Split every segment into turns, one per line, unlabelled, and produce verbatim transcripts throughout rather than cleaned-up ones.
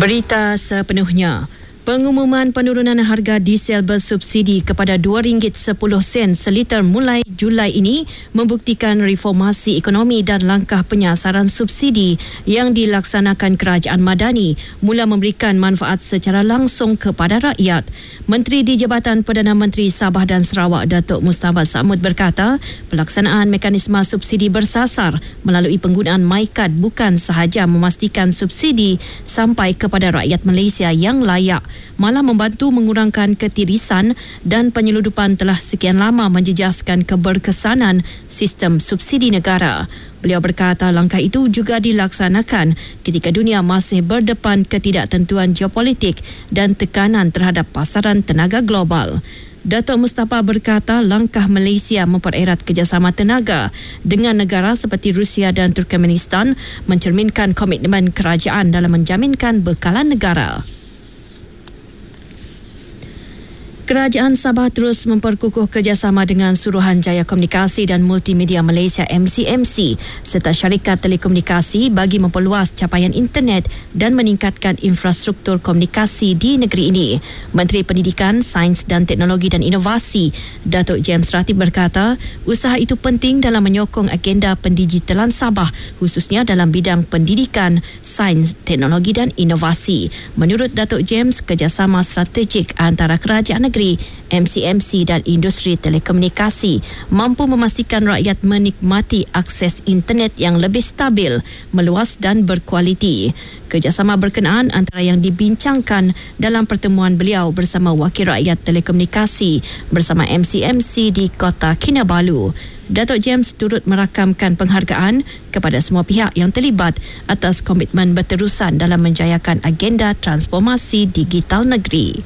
Berita sepenuhnya. Pengumuman penurunan harga diesel bersubsidi kepada dua ringgit sepuluh sen seliter mulai Julai ini membuktikan reformasi ekonomi dan langkah penyasaran subsidi yang dilaksanakan Kerajaan Madani mula memberikan manfaat secara langsung kepada rakyat. Menteri di Jabatan Perdana Menteri Sabah dan Sarawak Datuk Mustafa Samud berkata, pelaksanaan mekanisme subsidi bersasar melalui penggunaan MyKad bukan sahaja memastikan subsidi sampai kepada rakyat Malaysia yang layak, malah membantu mengurangkan ketirisan dan penyeludupan telah sekian lama menjejaskan keberkesanan sistem subsidi negara. Beliau berkata langkah itu juga dilaksanakan ketika dunia masih berdepan ketidaktentuan geopolitik dan tekanan terhadap pasaran tenaga global. Datuk Mustafa berkata langkah Malaysia mempererat kerjasama tenaga dengan negara seperti Rusia dan Turkmenistan mencerminkan komitmen kerajaan dalam menjaminkan bekalan negara. Kerajaan Sabah terus memperkukuh kerjasama dengan Suruhanjaya Komunikasi dan Multimedia Malaysia M C M C serta syarikat telekomunikasi bagi memperluas capaian internet dan meningkatkan infrastruktur komunikasi di negeri ini. Menteri Pendidikan, Sains dan Teknologi dan Inovasi, Datuk James Ratib berkata, usaha itu penting dalam menyokong agenda pendigitalan Sabah khususnya dalam bidang pendidikan, sains, teknologi dan inovasi. Menurut Datuk James, kerjasama strategik antara kerajaan negeri, M C M C dan industri telekomunikasi mampu memastikan rakyat menikmati akses internet yang lebih stabil, meluas dan berkualiti. Kerjasama berkenaan antara yang dibincangkan dalam pertemuan beliau bersama Wakil Rakyat Telekomunikasi bersama M C M C di Kota Kinabalu. Datuk James turut merakamkan penghargaan kepada semua pihak yang terlibat atas komitmen berterusan dalam menjayakan agenda transformasi digital negeri.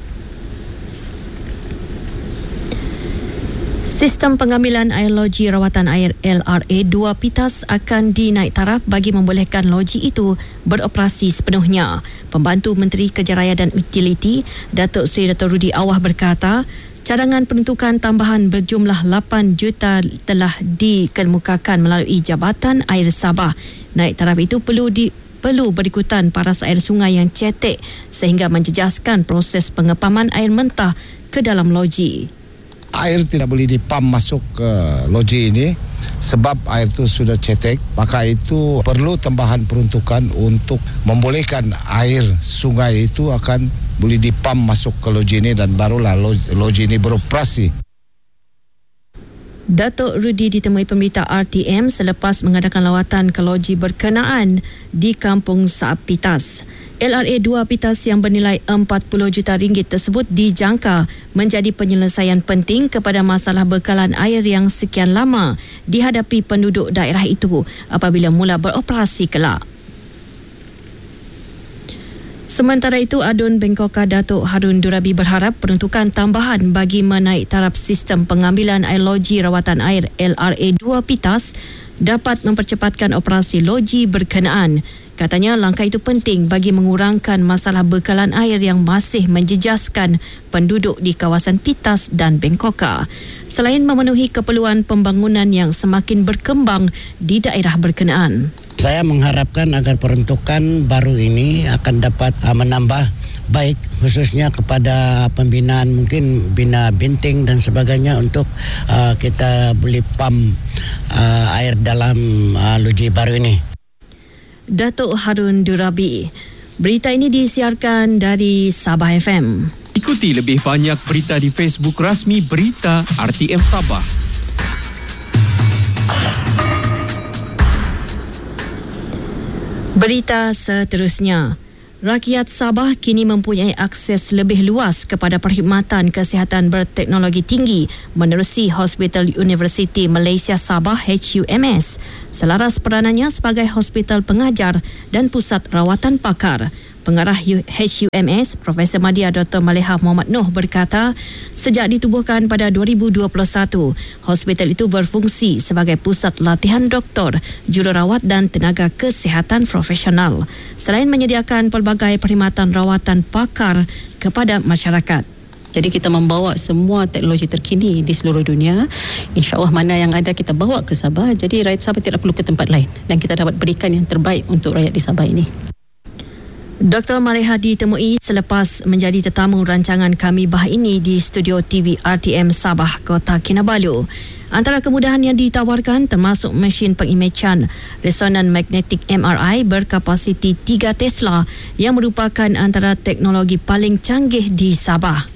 Sistem pengambilan air loji rawatan air L R A dua Pitas akan dinaik taraf bagi membolehkan loji itu beroperasi sepenuhnya. Pembantu Menteri Kerja Raya dan Utiliti, Datuk Seri Dato' Rudi Awah berkata, cadangan peruntukan tambahan berjumlah lapan juta telah dikemukakan melalui Jabatan Air Sabah. Naik taraf itu perlu di perlu berikutan paras air sungai yang cetek sehingga menjejaskan proses pengepaman air mentah ke dalam loji.
Air tidak boleh dipam masuk ke loji ini sebab air itu sudah cetek, maka itu perlu tambahan peruntukan untuk membolehkan air sungai itu akan boleh dipam masuk ke loji ini dan barulah loji ini beroperasi.
Datuk Rudi ditemui pemberita R T M selepas mengadakan lawatan ke loji berkenaan di Kampung Saab Pitas. L R A dua Pitas yang bernilai empat puluh juta ringgit tersebut dijangka menjadi penyelesaian penting kepada masalah bekalan air yang sekian lama dihadapi penduduk daerah itu apabila mula beroperasi kelak. Sementara itu, Adun Bengkoka Datuk Harun Durabi berharap peruntukan tambahan bagi menaik taraf sistem pengambilan air loji rawatan air L R A dua Pitas dapat mempercepatkan operasi loji berkenaan. Katanya langkah itu penting bagi mengurangkan masalah bekalan air yang masih menjejaskan penduduk di kawasan Pitas dan Bengkoka. Selain memenuhi keperluan pembangunan yang semakin berkembang di daerah berkenaan.
Saya mengharapkan agar peruntukan baru ini akan dapat uh, menambah baik khususnya kepada pembinaan mungkin bina binting dan sebagainya untuk uh, kita boleh pam uh, air dalam uh, loji baru ini.
Datuk Harun Durabi. Berita ini disiarkan dari Sabah F M.
Ikuti lebih banyak berita di Facebook rasmi Berita R T M Sabah.
Berita seterusnya. Rakyat Sabah kini mempunyai akses lebih luas kepada perkhidmatan kesihatan berteknologi tinggi menerusi Hospital Universiti Malaysia Sabah H U M S selaras peranannya sebagai hospital pengajar dan pusat rawatan pakar. Pengarah H U M S, Profesor Madya Doktor Maleha Muhammad Noh berkata, sejak ditubuhkan pada dua ribu dua puluh satu, hospital itu berfungsi sebagai pusat latihan doktor, jururawat dan tenaga kesihatan profesional, selain menyediakan pelbagai perkhidmatan rawatan pakar kepada masyarakat.
Jadi kita membawa semua teknologi terkini di seluruh dunia. InsyaAllah mana yang ada kita bawa ke Sabah. Jadi rakyat Sabah tidak perlu ke tempat lain dan kita dapat berikan yang terbaik untuk rakyat di Sabah ini.
Doktor Maleha ditemui selepas menjadi tetamu rancangan Kami Bah ini di studio T V R T M Sabah, Kota Kinabalu. Antara kemudahan yang ditawarkan termasuk mesin pengimejan resonan magnetik M R I berkapasiti tiga Tesla yang merupakan antara teknologi paling canggih di Sabah.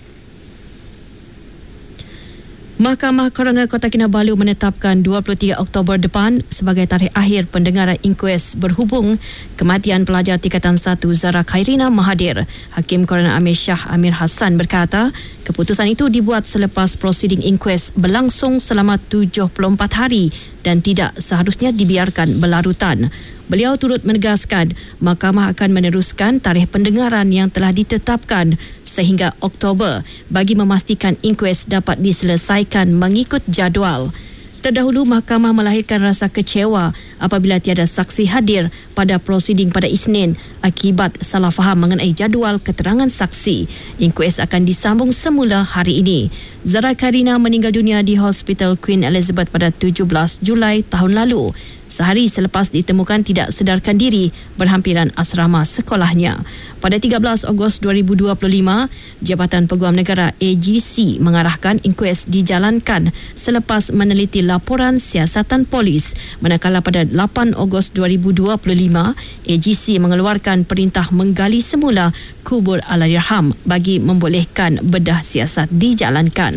Mahkamah Koroner Kota Kinabalu menetapkan dua puluh tiga Oktober depan sebagai tarikh akhir pendengaran inkues berhubung kematian pelajar tingkatan satu Zara Khairina Mahathir. Hakim Koroner Amir Shah Amir Hassan berkata, keputusan itu dibuat selepas prosiding inkues berlangsung selama tujuh puluh empat hari dan tidak seharusnya dibiarkan berlarutan. Beliau turut menegaskan mahkamah akan meneruskan tarikh pendengaran yang telah ditetapkan sehingga Oktober bagi memastikan inkues dapat diselesaikan mengikut jadual. Terdahulu, mahkamah melahirkan rasa kecewa apabila tiada saksi hadir pada prosiding pada Isnin akibat salah faham mengenai jadual keterangan saksi. Inkues akan disambung semula hari ini. Zara Khairina meninggal dunia di Hospital Queen Elizabeth pada tujuh belas Julai tahun lalu, sehari selepas ditemukan tidak sedarkan diri berhampiran asrama sekolahnya. Pada tiga belas Ogos dua ribu dua puluh lima, Jabatan Peguam Negara A G C mengarahkan inkues dijalankan selepas meneliti laporan siasatan polis. Manakala pada lapan Ogos dua ribu dua puluh lima, A G C mengeluarkan perintah menggali semula kubur Allahyarham bagi membolehkan bedah siasat dijalankan.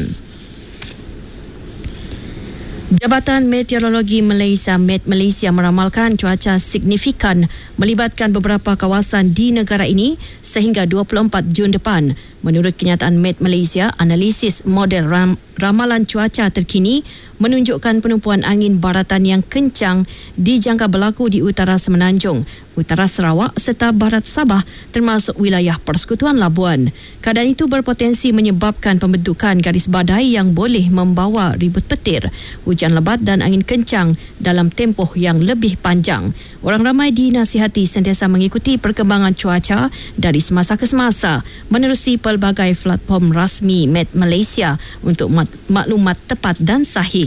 Jabatan Meteorologi Malaysia Met Malaysia meramalkan cuaca signifikan melibatkan beberapa kawasan di negara ini sehingga dua puluh empat Jun depan. Menurut kenyataan Met Malaysia, analisis model ram, ramalan cuaca terkini menunjukkan penumpuan angin baratan yang kencang dijangka berlaku di utara Semenanjung, utara Sarawak serta barat Sabah termasuk wilayah Persekutuan Labuan. Keadaan itu berpotensi menyebabkan pembentukan garis badai yang boleh membawa ribut petir, hujan lebat dan angin kencang dalam tempoh yang lebih panjang. Orang ramai dinasihati sentiasa mengikuti perkembangan cuaca dari semasa ke semasa menerusi pelbagai platform rasmi Met Malaysia untuk maklumat tepat dan sahih.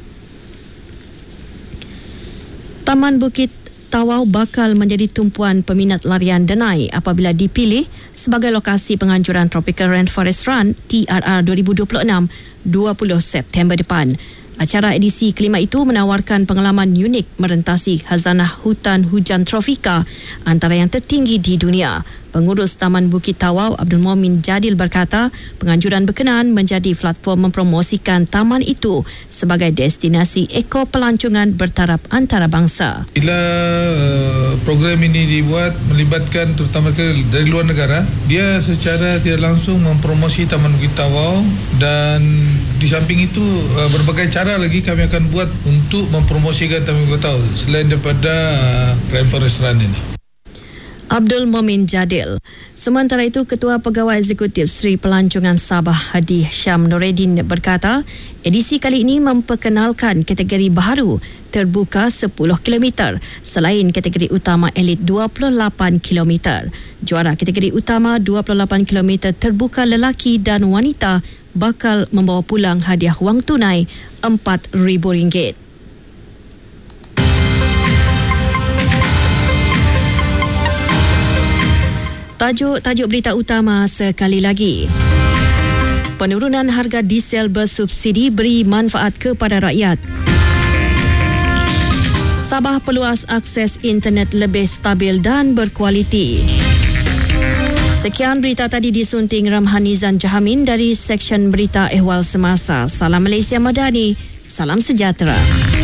Taman Bukit Tawau bakal menjadi tumpuan peminat larian denai apabila dipilih sebagai lokasi penganjuran Tropical Rainforest Run T R R dua ribu dua puluh enam dua puluh September depan. Acara edisi kelima itu menawarkan pengalaman unik merentasi khazanah hutan hujan tropika antara yang tertinggi di dunia. Pengurus Taman Bukit Tawau Abdul Momin Jadil berkata, penganjuran berkenaan menjadi platform mempromosikan taman itu sebagai destinasi eko pelancongan bertaraf antarabangsa.
Bila uh, program ini dibuat melibatkan terutama dari luar negara, dia secara tidak langsung mempromosi Taman Bukit Tawau dan di samping itu uh, berbagai cara lagi kami akan buat untuk mempromosikan Taman Bukit Tawau selain daripada uh, Rainforest Run ini.
Abdul Momin Jadil. Sementara itu, Ketua Pegawai Eksekutif Sri Pelancongan Sabah Hadi Syam Nureddin berkata, edisi kali ini memperkenalkan kategori baharu terbuka sepuluh kilometer selain kategori utama elit dua puluh lapan kilometer. Juara kategori utama dua puluh lapan kilometer terbuka lelaki dan wanita bakal membawa pulang hadiah wang tunai empat ribu ringgit. Tajuk-tajuk berita utama sekali lagi. Penurunan harga diesel bersubsidi beri manfaat kepada rakyat. Sabah peluas akses internet lebih stabil dan berkualiti. Sekian berita tadi disunting Ramhanizan Jahamin dari Seksyen Berita Ehwal Semasa. Salam Malaysia Madani, salam sejahtera.